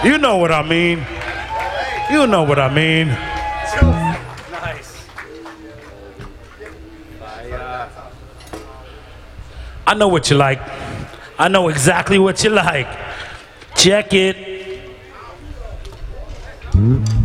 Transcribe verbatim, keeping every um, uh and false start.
You know what I mean. You know what I mean. Nice. I know what you like. I know exactly what you like. Check it.